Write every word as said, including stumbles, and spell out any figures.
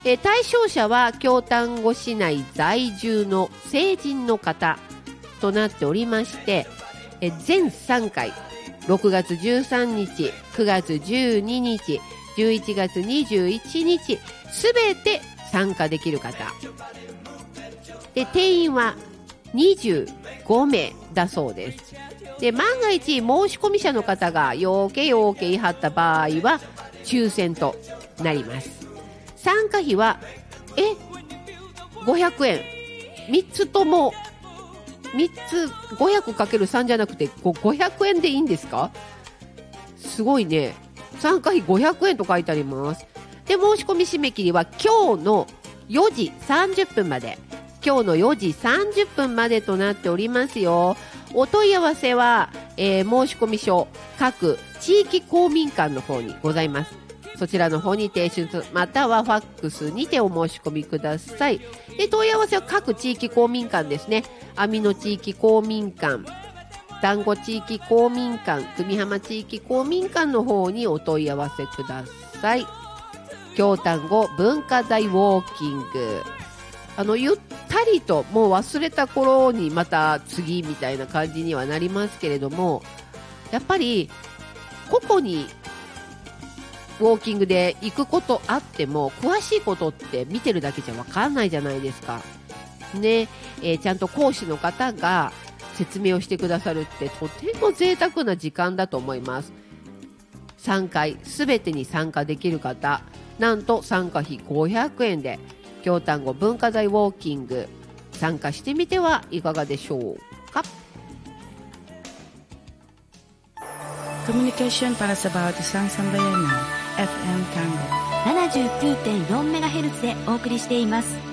えー、対象者は京丹後市内在住の成人の方となっておりまして、えー、全さんかいろくがつじゅうさんにち、くがつじゅうににち、じゅういちがつにじゅういちにちすべて参加できる方で、定員はにじゅうごめいだそうです。で、万が一申し込み者の方がようけようけ言い張った場合は抽選となります。参加費はえごひゃくえん、みっつともみっつ ごひゃくかけるさん じゃなくてごひゃくえんでいいんですか？すごいね。参加費ごひゃくえんと書いてあります。で、申し込み締め切りは今日のよじさんじゅっぷんまで、今日のよじさんじゅっぷんまでとなっておりますよ。お問い合わせは、えー、申込書各地域公民館の方にございます。そちらの方に提出またはファックスにてお申し込みください。で、問い合わせは各地域公民館ですね。阿美野地域公民館、丹後地域公民館、久美浜地域公民館の方にお問い合わせください。京丹後文化財ウォーキング、あのゆったりともう忘れた頃にまた次みたいな感じにはなりますけれども、やっぱり個々にウォーキングで行くことあっても詳しいことって見てるだけじゃ分かんないじゃないですかね。えー、ちゃんと講師の方が説明をしてくださるってとても贅沢な時間だと思います。さんかいすべてに参加できる方、なんと参加費ごひゃくえんで京丹後文化財ウォーキング参加してみてはいかがでしょうか。 Komunikasyon para sa bawat isang sambayanan エフエム Tango ななじゅうきゅうてんよんメガヘルツ でお送りしています。